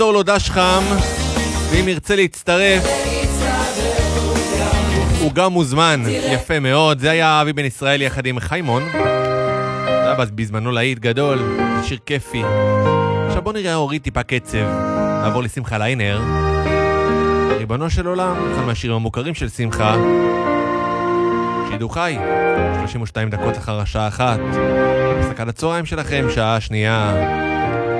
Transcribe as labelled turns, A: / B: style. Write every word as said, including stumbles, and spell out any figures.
A: תור לו דש חם, ואם ירצה להצטרף הוא גם מוזמן. יפה מאוד. זה היה אבי בן ישראל יחד עם חיימון, זה היה בזמנו להיט גדול, זה שיר כיפי. עכשיו בוא נראה אורי טיפה קצב, נעבור לשמחה ליינר, ריבונו של עולם, אחד מהשירים המוכרים של שמחה, שידור חי שלושים ושתיים דקות אחר השעה אחת, הפסקת הצהריים שלכם, שעה שנייה.